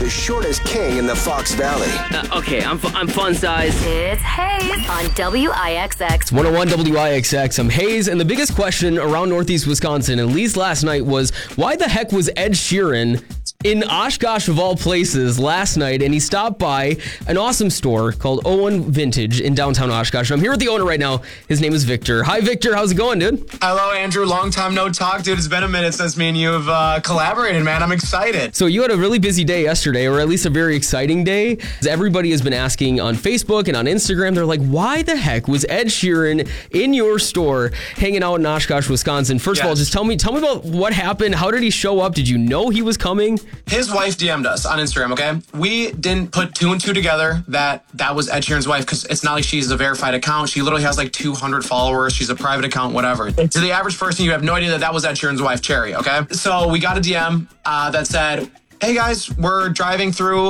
the shortest king in the Fox Valley. Okay, I'm fun size. It's Hayes on WIXX. 101 WIXX. I'm Hayes, and the biggest question around Northeast Wisconsin, at least last night, was why the heck was Ed Sheeran in Oshkosh of all places last night? And he stopped by an awesome store called O1 Vintage in downtown Oshkosh. I'm here with the owner right now. His name is Victor. Hi, Victor. How's it going, dude? Hello, Andrew. Long time no talk, dude. It's been a minute since me and you have collaborated, man. I'm excited. So you had a really busy day yesterday, or at least a very exciting day. Everybody has been asking on Facebook and on Instagram. They're like, why the heck was Ed Sheeran in your store hanging out in Oshkosh, Wisconsin? First of all, just tell me about what happened. How did he show up? Did you know he was coming? His wife DM'd us on Instagram, okay? We didn't put two and two together that was Ed Sheeran's wife, because it's not like she's a verified account. She literally has like 200 followers. She's a private account, whatever. To the average person, you have no idea that was Ed Sheeran's wife, Cherry, okay? So we got a DM that said, hey guys, we're driving through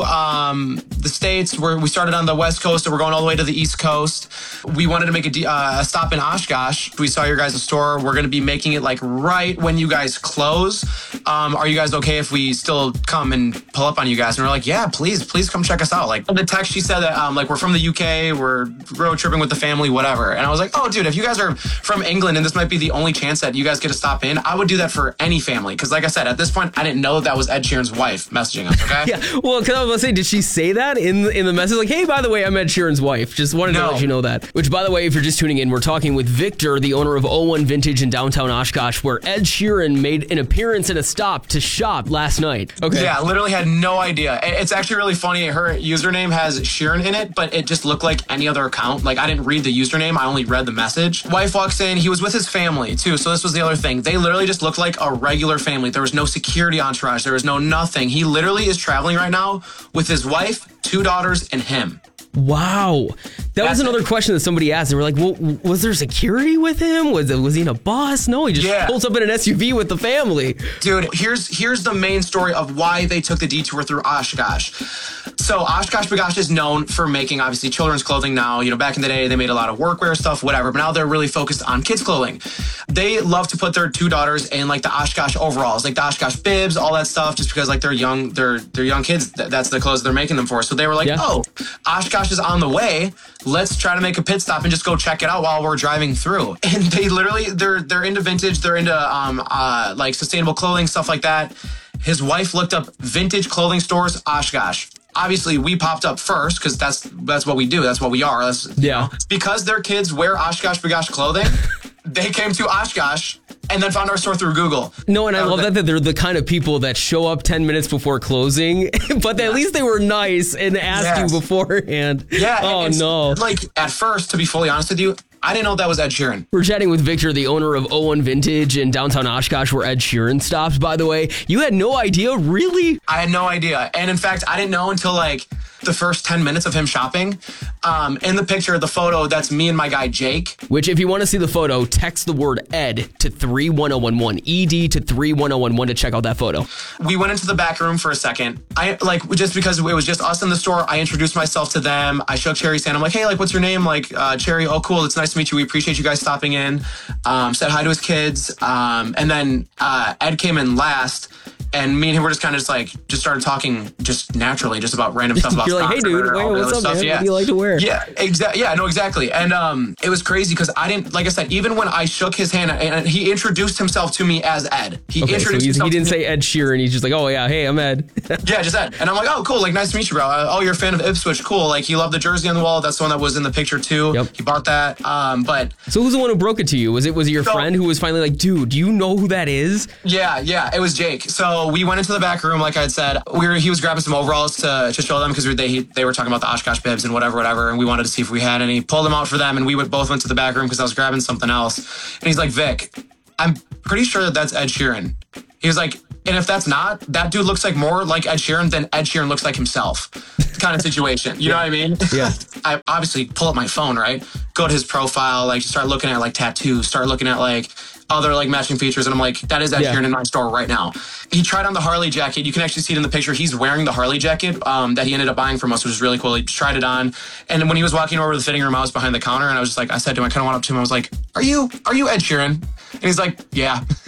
the States. We started on the West Coast and we're going all the way to the East Coast. We wanted to make a stop in Oshkosh. We saw your guys' store. We're going to be making it like right when you guys close. Are you guys okay if we still come and pull up on you guys? And we're like, yeah, please come check us out. Like in the text, she said that like we're from the UK, we're road tripping with the family, whatever. And I was like, oh dude, if you guys are from England and this might be the only chance that you guys get to stop in, I would do that for any family. Because like I said, at this point, I didn't know that was Ed Sheeran's wife messaging us, okay? Yeah, well, because I was going to say, did she say that in the message? Like, hey, by the way, I'm Ed Sheeran's wife. Just wanted to let you know that. Which, by the way, if you're just tuning in, we're talking with Victor, the owner of O1 Vintage in downtown Oshkosh, where Ed Sheeran made an appearance and a stop to shop last night. Okay. Yeah, literally had no idea. It's actually really funny. Her username has Sheeran in it, but it just looked like any other account. Like, I didn't read the username. I only read the message. Wife walks in. He was with his family, too. So this was the other thing. They literally just looked like a regular family. There was no security entourage. There was no nothing. He literally is traveling right now with his wife, 2 daughters, and him. Wow. That was another question that somebody asked. They were like, well, was there security with him? Was he in a bus? No, he just pulls up in an SUV with the family. Dude, here's the main story of why they took the detour through Oshkosh. So Oshkosh B'gosh is known for making, obviously, children's clothing now. You know, back in the day, they made a lot of workwear stuff, whatever. But now they're really focused on kids' clothing. They love to put their 2 daughters in, like, the Oshkosh overalls, like the Oshkosh bibs, all that stuff, just because, like, they're young kids. That's the clothes they're making them for. So they were like, oh, Oshkosh is on the way. Let's try to make a pit stop and just go check it out while we're driving through. And they literally, they're into vintage. They're into, like, sustainable clothing, stuff like that. His wife looked up vintage clothing stores, Oshkosh. Obviously, we popped up first because that's what we do. That's what we are. Because their kids wear Oshkosh B'gosh clothing, they came to Oshkosh and then found our store through Google. No, and I love that they're the kind of people that show up 10 minutes before closing, but at least they were nice and asked you beforehand. Yeah. Oh, no. Like, at first, to be fully honest with you, I didn't know that was Ed Sheeran. We're chatting with Victor, the owner of O1 Vintage in downtown Oshkosh, where Ed Sheeran stopped, by the way. You had no idea? Really? I had no idea. And in fact, I didn't know until like the first 10 minutes of him shopping. In the picture, the photo, that's me and my guy, Jake. Which, if you want to see the photo, text the word Ed to 31011, ED to 31011 to check out that photo. We went into the back room for a second. Just because it was just us in the store, I introduced myself to them. I shook Cherry's hand. I'm like, hey, like, what's your name? Like, Cherry, oh, cool. It's nice to meet you. We appreciate you guys stopping in. Said hi to his kids. And then Ed came in last. And me and him were just kind of just started talking just naturally, just about random stuff about You're like, hey, dude, what's up, man? What do you like to wear? Yeah, exactly. Yeah, no, exactly. And it was crazy because I didn't, like I said, even when I shook his hand, and he introduced himself to me as Ed. He didn't say Ed Sheeran. He's just like, oh, yeah, hey, I'm Ed. Yeah, just Ed. And I'm like, oh, cool. Like, nice to meet you, bro. Oh, you're a fan of Ipswich. Cool. Like, he loved the jersey on the wall. That's the one that was in the picture, too. Yep. He bought that. So who's the one who broke it to you? Was it your friend who was finally like, dude, do you know who that is? Yeah, it was Jake. So we went into the back room, like I had said. He was grabbing some overalls to show them because they were talking about the Oshkosh bibs and whatever, and we wanted to see if we had any. Pulled them out for them, and we both went to the back room because I was grabbing something else. And he's like, Vic, I'm pretty sure that's Ed Sheeran. He was like, and if that's not, that dude looks like more like Ed Sheeran than Ed Sheeran looks like himself. Kind of situation. You know what I mean? Yeah. I obviously pull up my phone, right? Go to his profile, like start looking at like tattoos, start looking at like other like matching features, and I'm like, that is Ed Sheeran in my store right now. He tried on the Harley jacket. You can actually see it in the picture. He's wearing the Harley jacket that he ended up buying from us, which is really cool. He tried it on, and when he was walking over to the fitting room, I was behind the counter, and I was just like, I said to him, I kind of went up to him, I was like, are you Ed Sheeran? And he's like, yeah.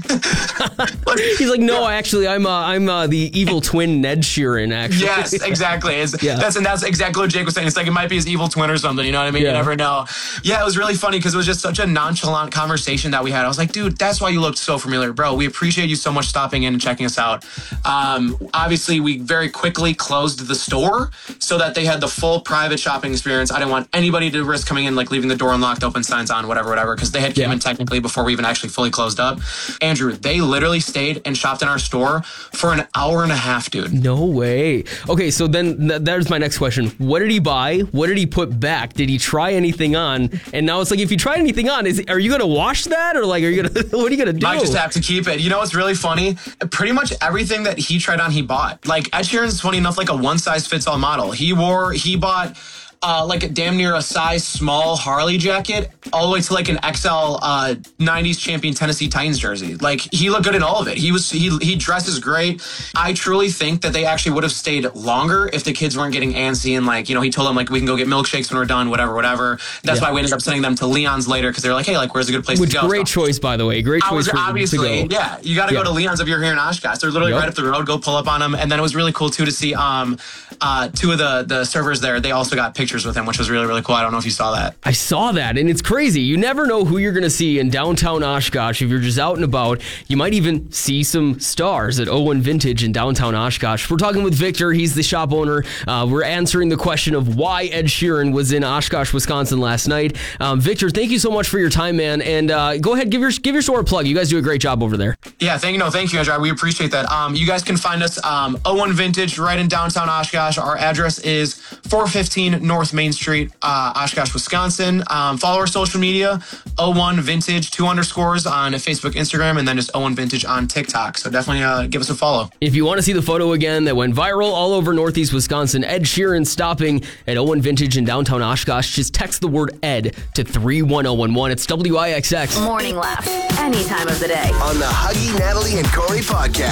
He's like, no, actually, I'm the evil twin Ned Sheeran, actually. Yes, exactly. That's exactly what Jake was saying. It's like it might be his evil twin or something. You know what I mean? Yeah. You never know. Yeah, it was really funny because it was just such a nonchalant conversation that we had. I was like, dude, that's why you looked so familiar, bro. We appreciate you so much stopping in and checking us out. Obviously, we very quickly closed the store so that they had the full private shopping experience. I didn't want anybody to risk coming in, like leaving the door unlocked, open signs on, whatever, because they had came in technically before we even actually fully closed up. Andrew, they literally stayed and shopped in our store for an hour and a half, dude. No way. Okay, so then there's my next question. What did he buy? What did he put back? Did he try anything on? And now it's like, if you tried anything on, are you going to wash that? Or like, what are you going to do? I just have to keep it. You know what's really funny? Pretty much everything that he tried on, he bought. Like Ed Sheeran's funny enough, like a one-size-fits-all model. He bought like a damn near a size small Harley jacket all the way to like an XL 90s champion Tennessee Titans jersey. Like he looked good in all of it. He dresses great. I truly think that they actually would have stayed longer if the kids weren't getting antsy and like, you know, he told them like we can go get milkshakes when we're done, whatever. That's why we ended up sending them to Leon's later because they were like, hey, like where's a good place to go? Great choice, by the way. Great choice for obviously, to go. Yeah, you got to go to Leon's if you're here in Oshkosh. They're literally right up the road. Go pull up on them. And then it was really cool too to see two of the servers there. They also got pictures with him, which was really, really cool. I don't know if you saw that. I saw that, and it's crazy. You never know who you're going to see in downtown Oshkosh. If you're just out and about, you might even see some stars at O1 Vintage in downtown Oshkosh. We're talking with Victor. He's the shop owner. We're answering the question of why Ed Sheeran was in Oshkosh, Wisconsin last night. Victor, thank you so much for your time, man. And go ahead, give your store a plug. You guys do a great job over there. Yeah, thank you, Andrew. We appreciate that. You guys can find us O1 Vintage right in downtown Oshkosh. Our address is 415 North Main Street, Oshkosh, Wisconsin. Follow our social media, O1 Vintage, 2 underscores on Facebook, Instagram, and then just O1 Vintage on TikTok. So definitely give us a follow. If you want to see the photo again that went viral all over Northeast Wisconsin, Ed Sheeran stopping at O1 Vintage in downtown Oshkosh, just text the word Ed to 31011. It's WIXX. Morning Laugh, any time of the day. On the Huggy, Natalie, and Corey podcast.